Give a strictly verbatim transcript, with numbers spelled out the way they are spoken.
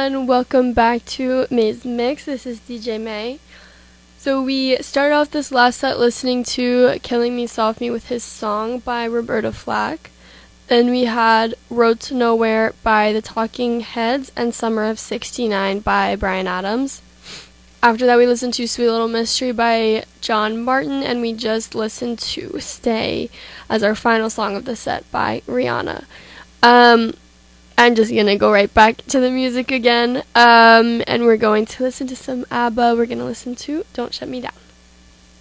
everyone, welcome back to May's Mix. This is D J May. So we started off this last set listening to Killing Me Softly with his song by Roberta Flack. Then we had Road to Nowhere by the Talking Heads and Summer of sixty-nine by Bryan Adams. After that we listened to Sweet Little Mystery by John Martin, and we just listened to Stay as our final song of the set by Rihanna. Um... I'm just going to go right back to the music again, um, and we're going to listen to some ABBA. We're going to listen to Don't Shut Me Down.